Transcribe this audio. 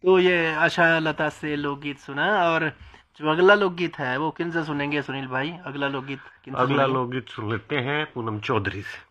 तो ये आशा लता से लोकगीत सुना, और जो अगला लोकगीत है वो किन से सुनेंगे सुनील भाई? अगला लोकगीत किन से अगला सुनेंगे? लोकगीत सुन लेते हैं पूनम चौधरी से।